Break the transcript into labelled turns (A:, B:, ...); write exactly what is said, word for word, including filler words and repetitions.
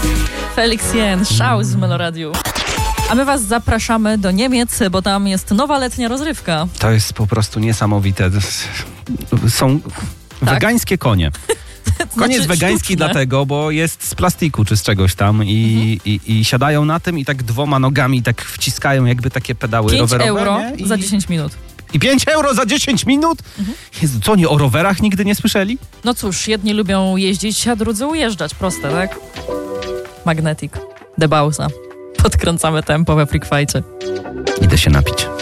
A: Felix Jen, Schaus w Meloradiu. A my was zapraszamy do Niemiec, bo tam jest nowa letnia rozrywka.
B: To jest po prostu niesamowite. Są tak? wegańskie konie. Koniec znaczy, wegański sztuczne. Dlatego, bo jest z plastiku czy z czegoś tam i, mhm. i, i siadają na tym i tak dwoma nogami tak wciskają jakby takie pedały
A: pięć
B: rowerowe.
A: euro
B: I,
A: za dziesięć minut.
B: I pięć euro za dziesięć minut? Mhm. Jezu, co, nie o rowerach nigdy nie słyszeli?
A: No cóż, jedni lubią jeździć, a drudzy ujeżdżać. Proste, tak? Magnetic. Debausa. Podkręcamy tempo we Freak Fightie.
B: Idę się napić.